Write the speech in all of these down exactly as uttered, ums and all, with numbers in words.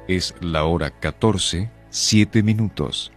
Es la hora catorce, siete minutos.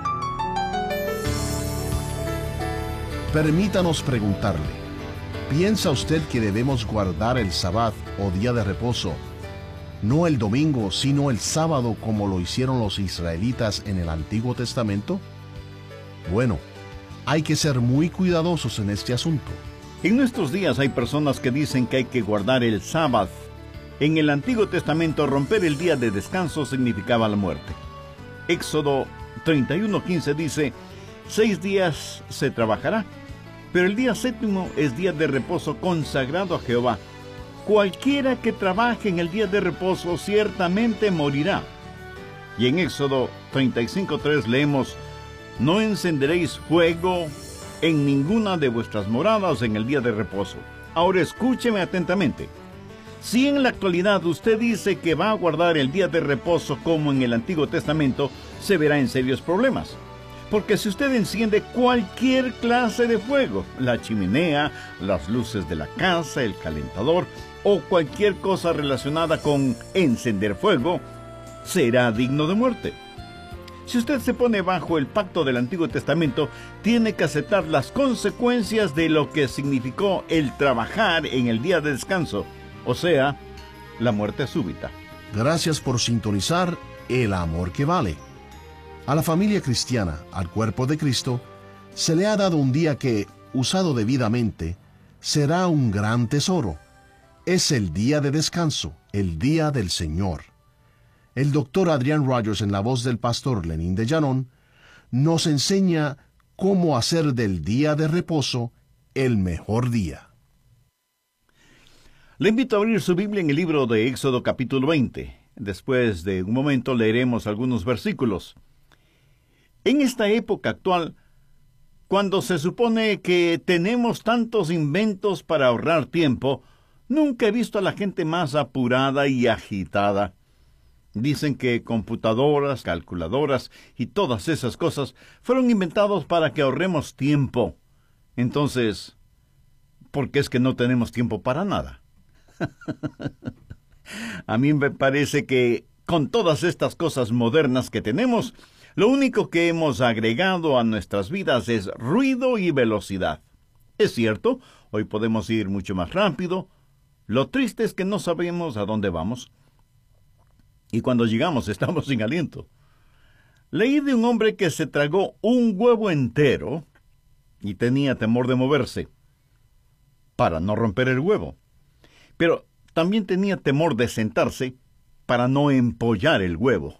Permítanos preguntarle, ¿piensa usted que debemos guardar el Sabbat o día de reposo, no el domingo, sino el sábado como lo hicieron los israelitas en el Antiguo Testamento? Bueno, hay que ser muy cuidadosos en este asunto. En nuestros días hay personas que dicen que hay que guardar el sábado. En el Antiguo Testamento, romper el día de descanso significaba la muerte. Éxodo treinta y uno quince dice, seis días se trabajará, pero el día séptimo es día de reposo consagrado a Jehová. Cualquiera que trabaje en el día de reposo ciertamente morirá. Y en Éxodo treinta y cinco tres leemos, no encenderéis fuego en ninguna de vuestras moradas en el día de reposo. Ahora escúcheme atentamente. Si en la actualidad usted dice que va a guardar el día de reposo como en el Antiguo Testamento, se verá en serios problemas. Porque si usted enciende cualquier clase de fuego, la chimenea, las luces de la casa, el calentador o cualquier cosa relacionada con encender fuego, será digno de muerte. Si usted se pone bajo el pacto del Antiguo Testamento, tiene que aceptar las consecuencias de lo que significó el trabajar en el día de descanso, o sea, la muerte súbita. Gracias por sintonizar El Amor que Vale. A la familia cristiana, al cuerpo de Cristo, se le ha dado un día que, usado debidamente, será un gran tesoro. Es el día de descanso, el día del Señor. El doctor Adrian Rogers, en la voz del pastor Lenín de Llanón, nos enseña cómo hacer del día de reposo el mejor día. Le invito a abrir su Biblia en el libro de Éxodo capítulo veinte. Después de un momento leeremos algunos versículos. En esta época actual, cuando se supone que tenemos tantos inventos para ahorrar tiempo, nunca he visto a la gente más apurada y agitada. Dicen que computadoras, calculadoras y todas esas cosas fueron inventados para que ahorremos tiempo. Entonces, ¿por qué es que no tenemos tiempo para nada? A mí me parece que con todas estas cosas modernas que tenemos, lo único que hemos agregado a nuestras vidas es ruido y velocidad. Es cierto, hoy podemos ir mucho más rápido. Lo triste es que no sabemos a dónde vamos. Y cuando llegamos estamos sin aliento. Leí de un hombre que se tragó un huevo entero y tenía temor de moverse para no romper el huevo. Pero también tenía temor de sentarse para no empollar el huevo.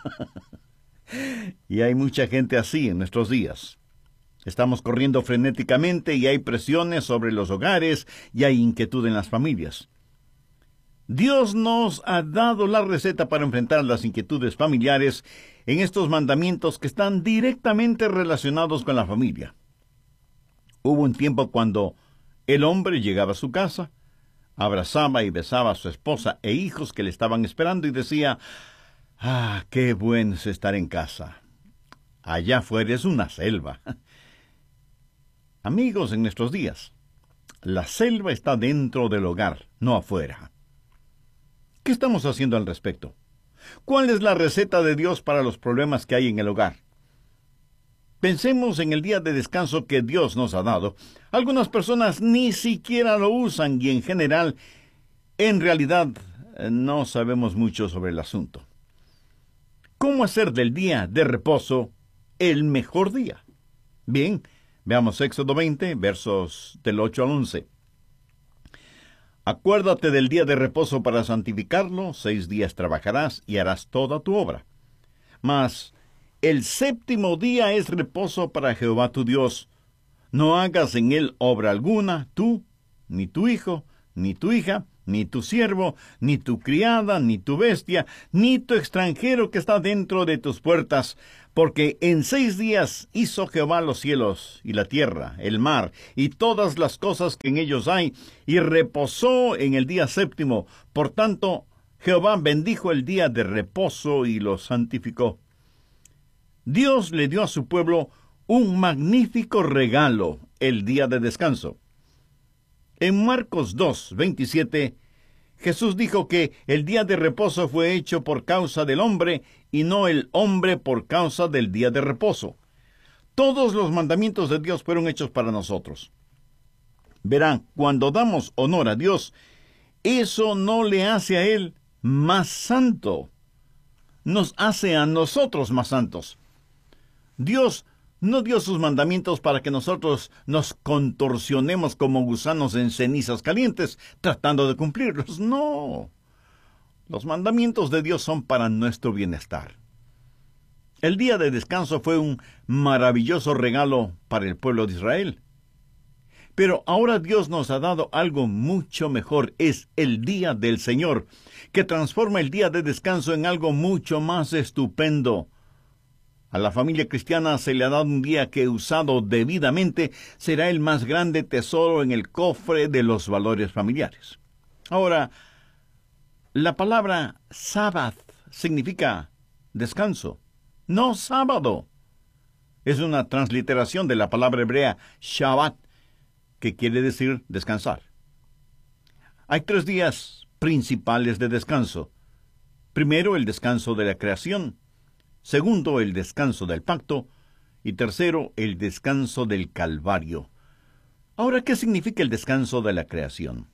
Y hay mucha gente así en nuestros días. Estamos corriendo frenéticamente y hay presiones sobre los hogares y hay inquietud en las familias. Dios nos ha dado la receta para enfrentar las inquietudes familiares en estos mandamientos que están directamente relacionados con la familia. Hubo un tiempo cuando el hombre llegaba a su casa, abrazaba y besaba a su esposa e hijos que le estaban esperando y decía, «Ah, qué bueno es estar en casa. Allá afuera es una selva». Amigos, en nuestros días, la selva está dentro del hogar, no afuera. ¿Qué estamos haciendo al respecto? ¿Cuál es la receta de Dios para los problemas que hay en el hogar? Pensemos en el día de descanso que Dios nos ha dado. Algunas personas ni siquiera lo usan y en general, en realidad, no sabemos mucho sobre el asunto. ¿Cómo hacer del día de reposo el mejor día? Bien, veamos Éxodo veinte, versos del ocho al once. Acuérdate del día de reposo para santificarlo, seis días trabajarás y harás toda tu obra. Mas el séptimo día es reposo para Jehová tu Dios. No hagas en él obra alguna, tú, ni tu hijo, ni tu hija, ni tu siervo, ni tu criada, ni tu bestia, ni tu extranjero que está dentro de tus puertas, porque en seis días hizo Jehová los cielos y la tierra, el mar, y todas las cosas que en ellos hay, y reposó en el día séptimo. Por tanto, Jehová bendijo el día de reposo y lo santificó. Dios le dio a su pueblo un magnífico regalo, el día de descanso. En Marcos dos, veintisiete, Jesús dijo que el día de reposo fue hecho por causa del hombre y no el hombre por causa del día de reposo. Todos los mandamientos de Dios fueron hechos para nosotros. Verán, cuando damos honor a Dios, eso no le hace a Él más santo. Nos hace a nosotros más santos. Dios no dio sus mandamientos para que nosotros nos contorsionemos como gusanos en cenizas calientes, tratando de cumplirlos. No. Los mandamientos de Dios son para nuestro bienestar. El día de descanso fue un maravilloso regalo para el pueblo de Israel. Pero ahora Dios nos ha dado algo mucho mejor. Es el día del Señor, que transforma el día de descanso en algo mucho más estupendo. A la familia cristiana se le ha dado un día que, usado debidamente, será el más grande tesoro en el cofre de los valores familiares. Ahora, la palabra Sabbath significa descanso, no sábado. Es una transliteración de la palabra hebrea Shabbat, que quiere decir descansar. Hay tres días principales de descanso. Primero, el descanso de la creación. Segundo, el descanso del pacto. Y tercero, el descanso del Calvario. Ahora, ¿qué significa el descanso de la creación?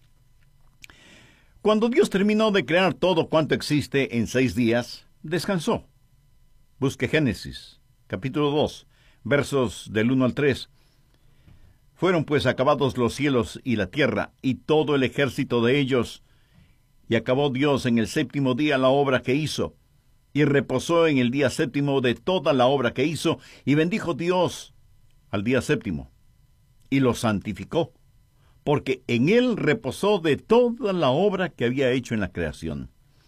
Cuando Dios terminó de crear todo cuanto existe en seis días, descansó. Busque Génesis, capítulo dos, versos del uno al tres. Fueron pues acabados los cielos y la tierra, y todo el ejército de ellos, y acabó Dios en el séptimo día la obra que hizo, y reposó en el día séptimo de toda la obra que hizo, y bendijo Dios al día séptimo, y lo santificó, porque en él reposó de toda la obra que había hecho en la creación.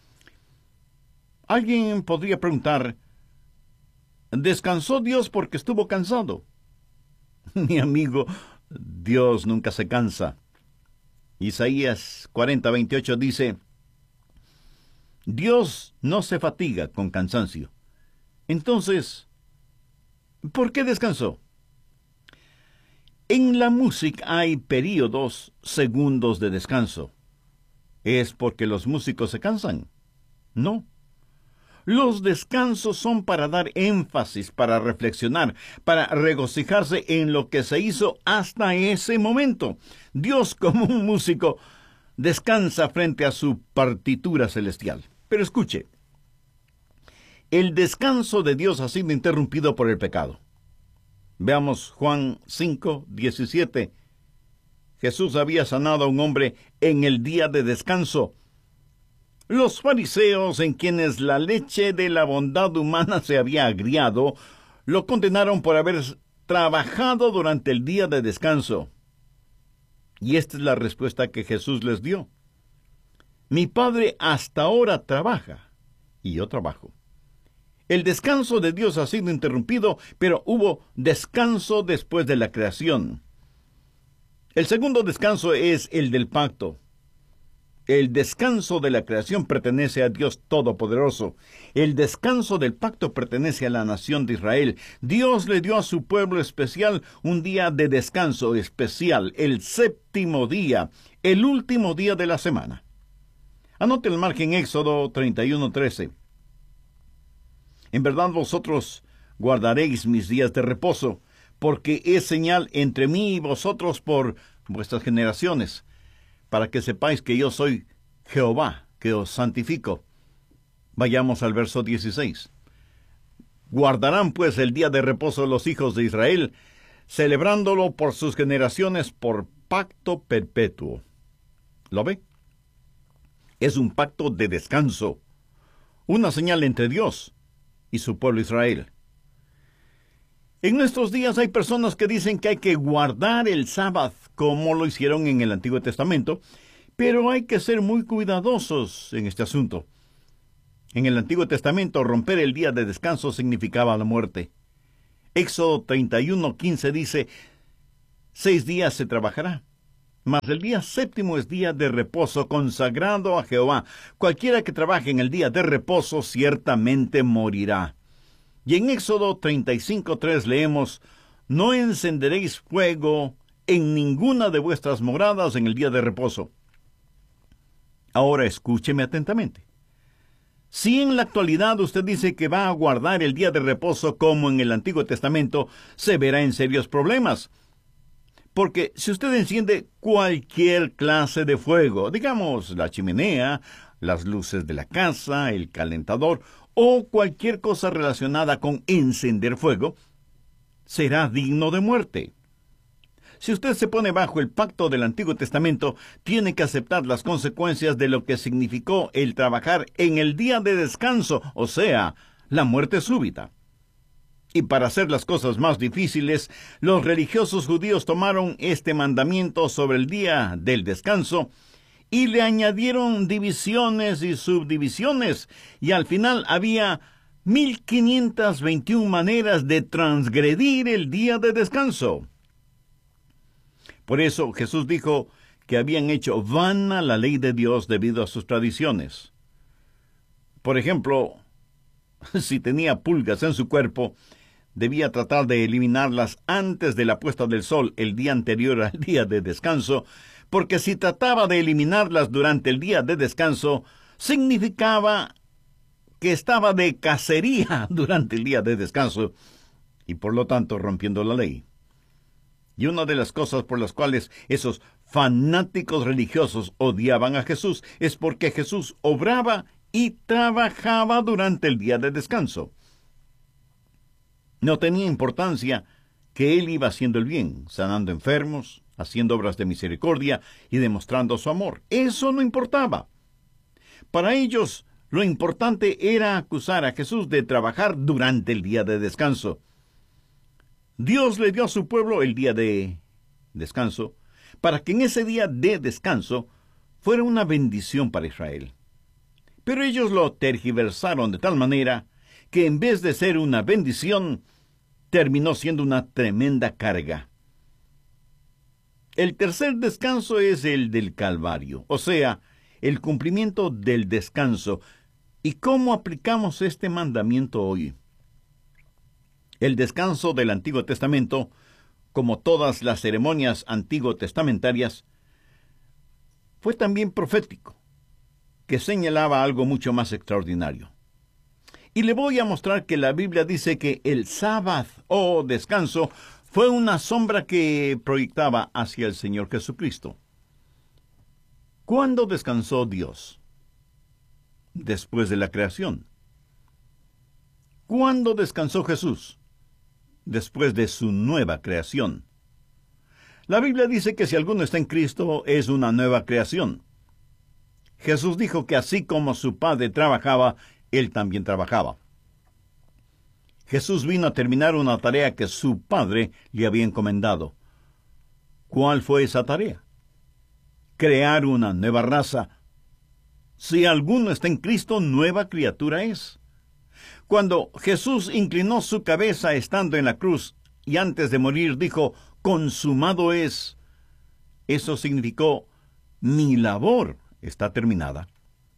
Alguien podría preguntar, ¿descansó Dios porque estuvo cansado? Mi amigo, Dios nunca se cansa. Isaías cuarenta, veintiocho dice, Dios no se fatiga con cansancio. Entonces, ¿por qué descansó? En la música hay períodos, segundos de descanso. ¿Es porque los músicos se cansan? No. Los descansos son para dar énfasis, para reflexionar, para regocijarse en lo que se hizo hasta ese momento. Dios, como un músico, descansa frente a su partitura celestial. Pero escuche, el descanso de Dios ha sido interrumpido por el pecado. Veamos Juan cinco, diecisiete. Jesús había sanado a un hombre en el día de descanso. Los fariseos, en quienes la leche de la bondad humana se había agriado, lo condenaron por haber trabajado durante el día de descanso. Y esta es la respuesta que Jesús les dio. Mi Padre hasta ahora trabaja, y yo trabajo. El descanso de Dios ha sido interrumpido, pero hubo descanso después de la creación. El segundo descanso es el del pacto. El descanso de la creación pertenece a Dios Todopoderoso. El descanso del pacto pertenece a la nación de Israel. Dios le dio a su pueblo especial un día de descanso especial, el séptimo día, el último día de la semana. Anote el margen Éxodo treinta y uno, trece. En verdad vosotros guardaréis mis días de reposo, porque es señal entre mí y vosotros por vuestras generaciones, para que sepáis que yo soy Jehová, que os santifico. Vayamos al verso dieciséis. Guardarán pues el día de reposo los hijos de Israel, celebrándolo por sus generaciones por pacto perpetuo. ¿Lo ve? Es un pacto de descanso, una señal entre Dios y su pueblo Israel. En nuestros días hay personas que dicen que hay que guardar el sábado, como lo hicieron en el Antiguo Testamento, pero hay que ser muy cuidadosos en este asunto. En el Antiguo Testamento, romper el día de descanso significaba la muerte. Éxodo treinta y uno, quince dice, seis días se trabajará, mas el día séptimo es día de reposo consagrado a Jehová. Cualquiera que trabaje en el día de reposo ciertamente morirá. Y en Éxodo treinta y cinco, tres leemos, no encenderéis fuego en ninguna de vuestras moradas en el día de reposo. Ahora escúcheme atentamente. Si en la actualidad usted dice que va a guardar el día de reposo como en el Antiguo Testamento, se verá en serios problemas. Porque si usted enciende cualquier clase de fuego, digamos la chimenea, las luces de la casa, el calentador o cualquier cosa relacionada con encender fuego, será digno de muerte. Si usted se pone bajo el pacto del Antiguo Testamento, tiene que aceptar las consecuencias de lo que significó el trabajar en el día de descanso, o sea, la muerte súbita. Y para hacer las cosas más difíciles, los religiosos judíos tomaron este mandamiento sobre el día del descanso y le añadieron divisiones y subdivisiones, y al final había mil quinientas veintiuna maneras de transgredir el día de descanso. Por eso Jesús dijo que habían hecho vana la ley de Dios debido a sus tradiciones. Por ejemplo, si tenía pulgas en su cuerpo, debía tratar de eliminarlas antes de la puesta del sol el día anterior al día de descanso, porque si trataba de eliminarlas durante el día de descanso, significaba que estaba de cacería durante el día de descanso, y por lo tanto rompiendo la ley. Y una de las cosas por las cuales esos fanáticos religiosos odiaban a Jesús es porque Jesús obraba y trabajaba durante el día de descanso. No tenía importancia que él iba haciendo el bien, sanando enfermos, haciendo obras de misericordia y demostrando su amor. Eso no importaba. Para ellos, lo importante era acusar a Jesús de trabajar durante el día de descanso. Dios le dio a su pueblo el día de descanso para que en ese día de descanso fuera una bendición para Israel. Pero ellos lo tergiversaron de tal manera que en vez de ser una bendición, terminó siendo una tremenda carga. El tercer descanso es el del Calvario, o sea, el cumplimiento del descanso. ¿Y cómo aplicamos este mandamiento hoy? El descanso del Antiguo Testamento, como todas las ceremonias antiguo-testamentarias, fue también profético, que señalaba algo mucho más extraordinario. Y le voy a mostrar que la Biblia dice que el sábado o descanso fue una sombra que proyectaba hacia el Señor Jesucristo. ¿Cuándo descansó Dios? Después de la creación. ¿Cuándo descansó Jesús? Después de su nueva creación. La Biblia dice que si alguno está en Cristo, es una nueva creación. Jesús dijo que así como su Padre trabajaba, Él también trabajaba. Jesús vino a terminar una tarea que su Padre le había encomendado. ¿Cuál fue esa tarea? Crear una nueva raza. Si alguno está en Cristo, nueva criatura es. Cuando Jesús inclinó su cabeza estando en la cruz y antes de morir dijo, consumado es, eso significó, mi labor está terminada.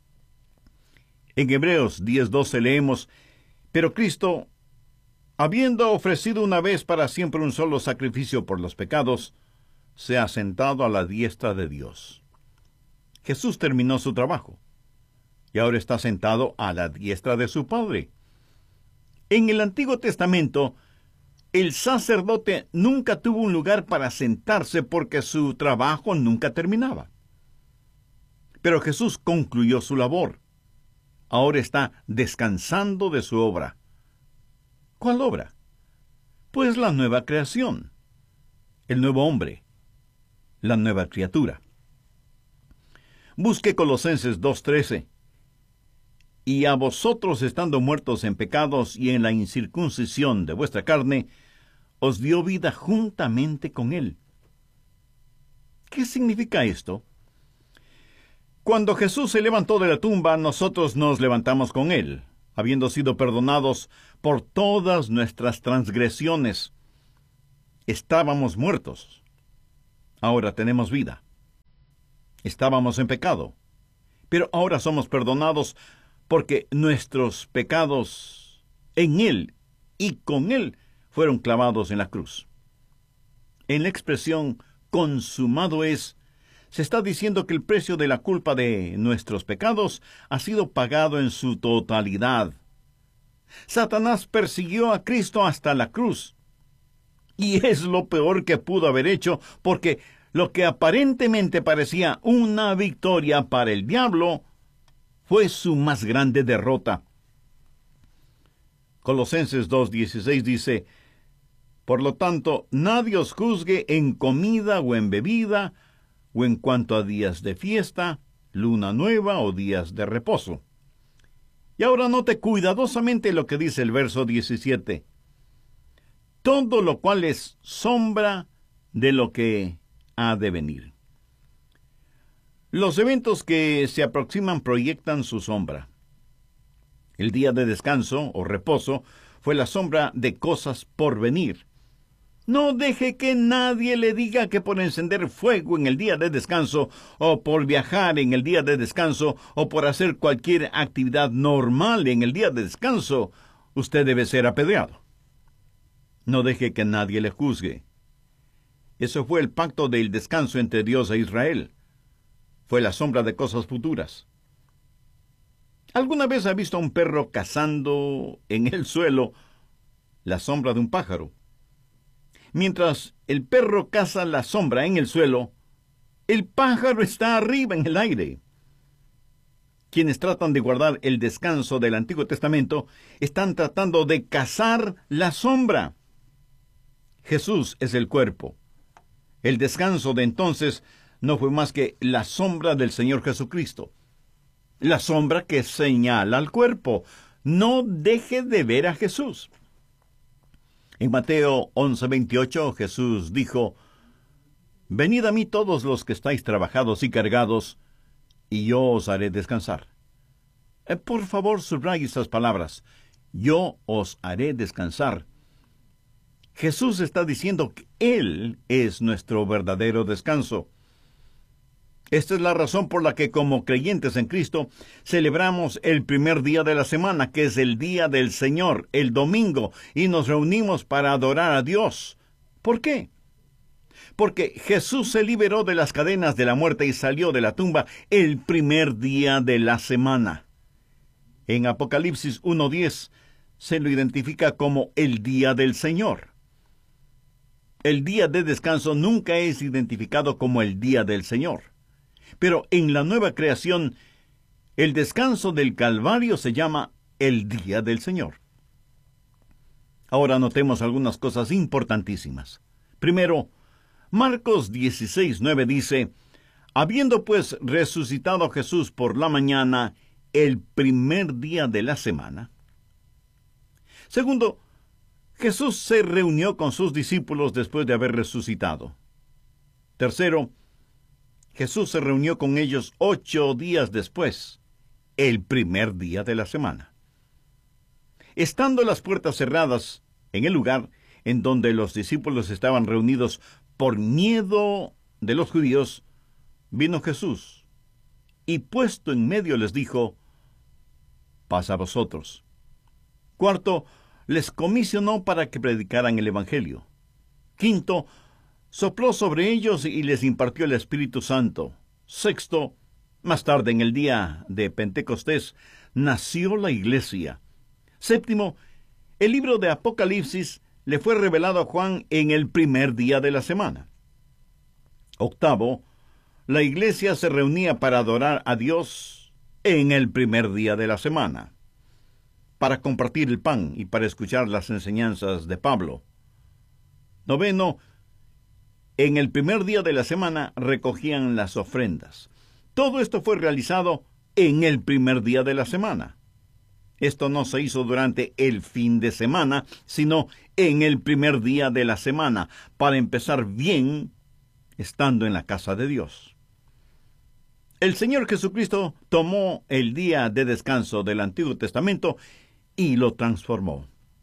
En Hebreos diez doce leemos, pero Cristo, habiendo ofrecido una vez para siempre un solo sacrificio por los pecados, se ha sentado a la diestra de Dios. Jesús terminó su trabajo y ahora está sentado a la diestra de su Padre. En el Antiguo Testamento, el sacerdote nunca tuvo un lugar para sentarse porque su trabajo nunca terminaba. Pero Jesús concluyó su labor. Ahora está descansando de su obra. ¿Cuál obra? Pues la nueva creación, el nuevo hombre, la nueva criatura. Busque Colosenses dos trece. Y a vosotros, estando muertos en pecados y en la incircuncisión de vuestra carne, os dio vida juntamente con él. ¿Qué significa esto? Cuando Jesús se levantó de la tumba, nosotros nos levantamos con él, habiendo sido perdonados por todas nuestras transgresiones. Estábamos muertos. Ahora tenemos vida. Estábamos en pecado, pero ahora somos perdonados porque nuestros pecados en él y con él fueron clavados en la cruz. En la expresión consumado es, se está diciendo que el precio de la culpa de nuestros pecados ha sido pagado en su totalidad. Satanás persiguió a Cristo hasta la cruz. Y es lo peor que pudo haber hecho, porque lo que aparentemente parecía una victoria para el diablo fue su más grande derrota. Colosenses dos dieciséis dice: Por lo tanto, nadie os juzgue en comida o en bebida, o en cuanto a días de fiesta, luna nueva o días de reposo. Y ahora note cuidadosamente lo que dice el verso diecisiete. Todo lo cual es sombra de lo que ha de venir. Los eventos que se aproximan proyectan su sombra. El día de descanso o reposo fue la sombra de cosas por venir. No deje que nadie le diga que por encender fuego en el día de descanso, o por viajar en el día de descanso, o por hacer cualquier actividad normal en el día de descanso, usted debe ser apedreado. No deje que nadie le juzgue. Eso fue el pacto del descanso entre Dios e Israel. Fue la sombra de cosas futuras. ¿Alguna vez ha visto a un perro cazando en el suelo la sombra de un pájaro? Mientras el perro caza la sombra en el suelo, el pájaro está arriba en el aire. Quienes tratan de guardar el descanso del Antiguo Testamento están tratando de cazar la sombra. Jesús es el cuerpo. El descanso de entonces no fue más que la sombra del Señor Jesucristo. La sombra que señala al cuerpo. No deje de ver a Jesús. En Mateo once veintiocho, Jesús dijo: Venid a mí todos los que estáis trabajados y cargados, y yo os haré descansar. Eh, por favor, subraye estas palabras. Yo os haré descansar. Jesús está diciendo que Él es nuestro verdadero descanso. Esta es la razón por la que como creyentes en Cristo celebramos el primer día de la semana, que es el día del Señor, el domingo, y nos reunimos para adorar a Dios. ¿Por qué? Porque Jesús se liberó de las cadenas de la muerte y salió de la tumba el primer día de la semana. En Apocalipsis uno diez se lo identifica como el día del Señor. El día de descanso nunca es identificado como el día del Señor. Pero en la nueva creación, el descanso del Calvario se llama el día del Señor. Ahora notemos algunas cosas importantísimas. Primero, Marcos dieciséis nueve dice: Habiendo pues resucitado Jesús por la mañana, el primer día de la semana. Segundo, Jesús se reunió con sus discípulos después de haber resucitado. Tercero, Jesús se reunió con ellos ocho días después, el primer día de la semana. Estando las puertas cerradas en el lugar en donde los discípulos estaban reunidos por miedo de los judíos, vino Jesús y puesto en medio les dijo: Paz a vosotros. Cuarto, les comisionó para que predicaran el Evangelio. Quinto, sopló sobre ellos y les impartió el Espíritu Santo. Sexto, más tarde en el día de Pentecostés, nació la iglesia. Séptimo, el libro de Apocalipsis le fue revelado a Juan en el primer día de la semana. Octavo, la iglesia se reunía para adorar a Dios en el primer día de la semana, para compartir el pan y para escuchar las enseñanzas de Pablo. Noveno, en el primer día de la semana recogían las ofrendas. Todo esto fue realizado en el primer día de la semana. Esto no se hizo durante el fin de semana, sino en el primer día de la semana, para empezar bien estando en la casa de Dios. El Señor Jesucristo tomó el día de descanso del Antiguo Testamento y lo transformó.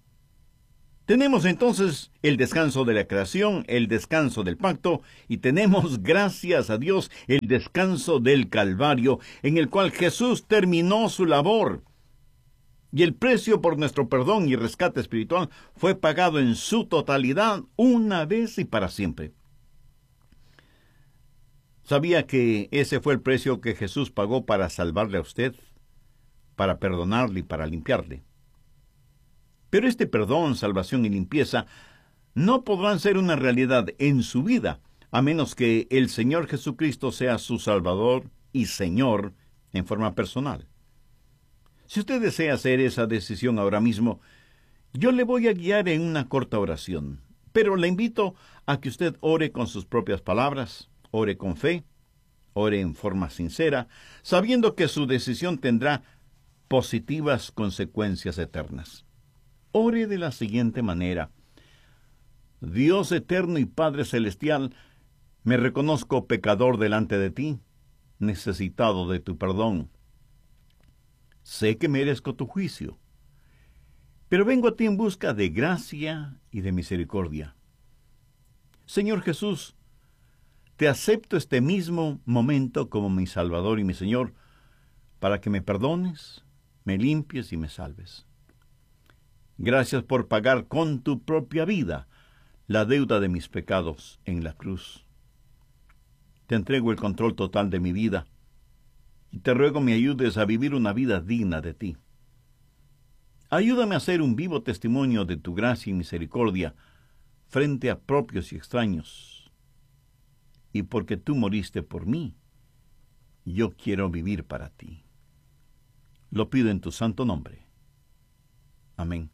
Tenemos entonces el descanso de la creación, el descanso del pacto, y tenemos, gracias a Dios, el descanso del Calvario, en el cual Jesús terminó su labor. Y el precio por nuestro perdón y rescate espiritual fue pagado en su totalidad, una vez y para siempre. ¿Sabía que ese fue el precio que Jesús pagó para salvarle a usted, para perdonarle y para limpiarle? Pero este perdón, salvación y limpieza no podrán ser una realidad en su vida, a menos que el Señor Jesucristo sea su Salvador y Señor en forma personal. Si usted desea hacer esa decisión ahora mismo, yo le voy a guiar en una corta oración, pero le invito a que usted ore con sus propias palabras, ore con fe, ore en forma sincera, sabiendo que su decisión tendrá positivas consecuencias eternas. Ore de la siguiente manera: Dios eterno y Padre celestial, me reconozco pecador delante de ti, necesitado de tu perdón. Sé que merezco tu juicio, pero vengo a ti en busca de gracia y de misericordia. Señor Jesús, te acepto este mismo momento como mi Salvador y mi Señor, para que me perdones, me limpies y me salves. Gracias por pagar con tu propia vida la deuda de mis pecados en la cruz. Te entrego el control total de mi vida y te ruego me ayudes a vivir una vida digna de ti. Ayúdame a ser un vivo testimonio de tu gracia y misericordia frente a propios y extraños. Y porque tú moriste por mí, yo quiero vivir para ti. Lo pido en tu santo nombre. Amén.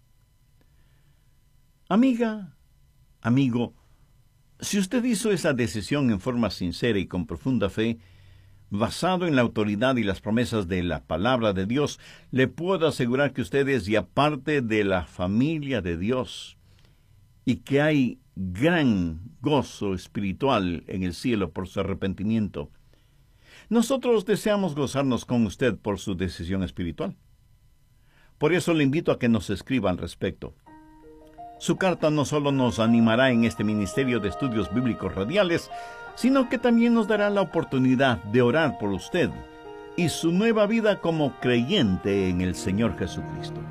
Amiga, amigo, si usted hizo esa decisión en forma sincera y con profunda fe, basado en la autoridad y las promesas de la palabra de Dios, le puedo asegurar que usted es ya parte de la familia de Dios y que hay gran gozo espiritual en el cielo por su arrepentimiento. Nosotros deseamos gozarnos con usted por su decisión espiritual. Por eso le invito a que nos escriba al respecto. Su carta no solo nos animará en este ministerio de estudios bíblicos radiales, sino que también nos dará la oportunidad de orar por usted y su nueva vida como creyente en el Señor Jesucristo.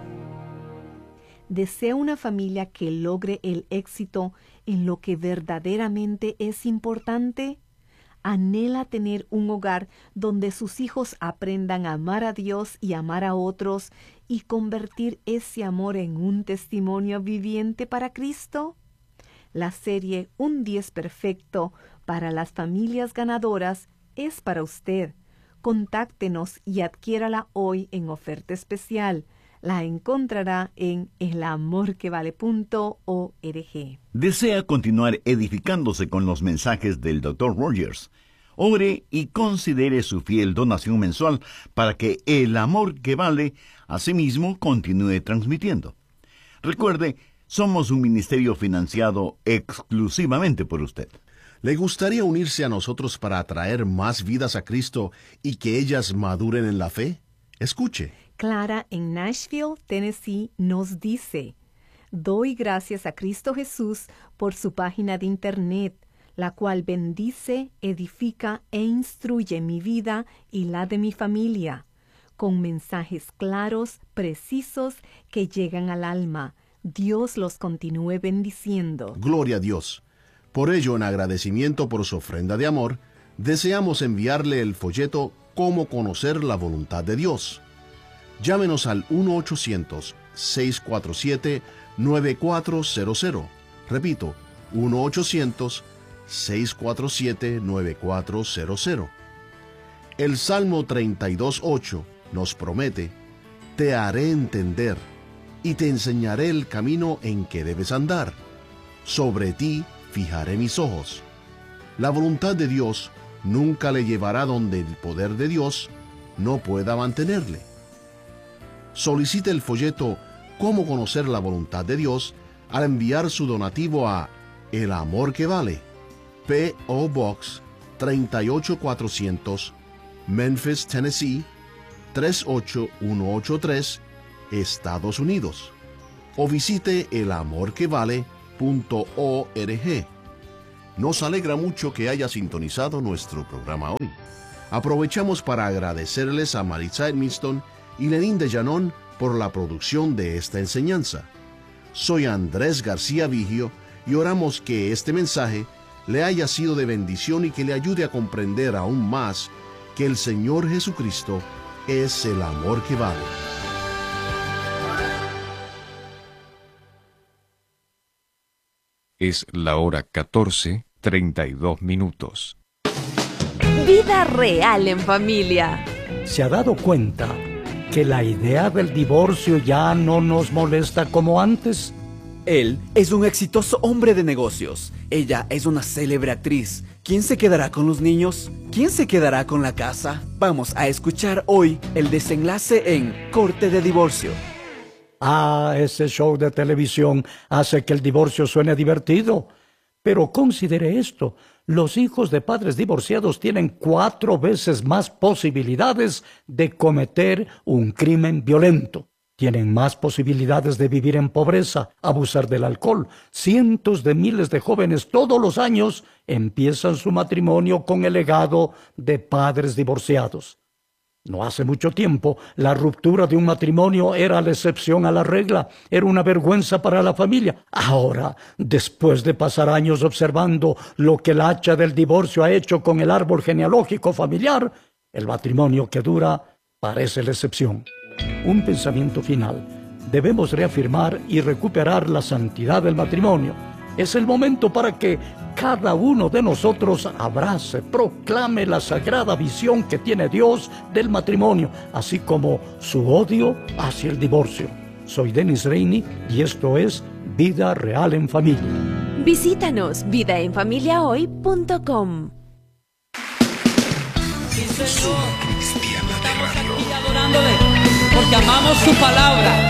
¿Desea una familia que logre el éxito en lo que verdaderamente es importante? ¿Anhela tener un hogar donde sus hijos aprendan a amar a Dios y amar a otros y convertir ese amor en un testimonio viviente para Cristo? La serie Un diez Perfecto para las familias ganadoras es para usted. Contáctenos y adquiérala hoy en oferta especial. La encontrará en el amor que vale punto org. ¿Desea continuar edificándose con los mensajes del doctor Rogers? Ore y considere su fiel donación mensual para que el amor que vale, asimismo, continúe transmitiendo. Recuerde, somos un ministerio financiado exclusivamente por usted. ¿Le gustaría unirse a nosotros para atraer más vidas a Cristo y que ellas maduren en la fe? Escuche. Clara en Nashville, Tennessee, nos dice: doy gracias a Cristo Jesús por su página de internet, la cual bendice, edifica e instruye mi vida y la de mi familia, con mensajes claros, precisos, que llegan al alma. Dios los continúe bendiciendo. Gloria a Dios. Por ello, en agradecimiento por su ofrenda de amor, deseamos enviarle el folleto Cómo conocer la voluntad de Dios. Llámenos al uno ochocientos, seis cuatro siete, nueve cuatro cero cero. Repito, uno ochocientos, seis cuatro siete, nueve cuatro cero cero. El Salmo treinta y dos, ocho nos promete: te haré entender y te enseñaré el camino en que debes andar. Sobre ti fijaré mis ojos. La voluntad de Dios nunca le llevará donde el poder de Dios no pueda mantenerle. Solicite el folleto Cómo conocer la voluntad de Dios al enviar su donativo a El Amor que Vale, P O Box treinta y ocho cuatrocientos, Memphis, Tennessee tres ocho uno ocho tres, Estados Unidos, o visite el amor que vale punto org. Nos alegra mucho que haya sintonizado nuestro programa hoy. Aprovechamos para agradecerles a Maritza Edmiston y Lenín de Llanón por la producción de esta enseñanza. Soy Andrés García Vigio y oramos que este mensaje le haya sido de bendición y que le ayude a comprender aún más que el Señor Jesucristo es el amor que vale. Es la hora catorce, treinta y dos minutos. Vida real en familia. ¿Se ha dado cuenta que la idea del divorcio ya no nos molesta como antes? Él es un exitoso hombre de negocios. Ella es una célebre actriz. ¿Quién se quedará con los niños? ¿Quién se quedará con la casa? Vamos a escuchar hoy el desenlace en Corte de Divorcio. Ah, ese show de televisión hace que el divorcio suene divertido. Pero considere esto, los hijos de padres divorciados tienen cuatro veces más posibilidades de cometer un crimen violento. Tienen más posibilidades de vivir en pobreza, abusar del alcohol. Cientos de miles de jóvenes todos los años empiezan su matrimonio con el legado de padres divorciados. No hace mucho tiempo, la ruptura de un matrimonio era la excepción a la regla, era una vergüenza para la familia. Ahora, después de pasar años observando lo que el hacha del divorcio ha hecho con el árbol genealógico familiar, el matrimonio que dura parece la excepción. Un pensamiento final. Debemos reafirmar y recuperar la santidad del matrimonio. Es el momento para que cada uno de nosotros abrace, proclame la sagrada visión que tiene Dios del matrimonio, así como su odio hacia el divorcio. Soy Dennis Reini y esto es Vida Real en Familia. Visítanos vida en familia hoy punto com. Sí, Señor, estamos aquí adorándole porque amamos su palabra.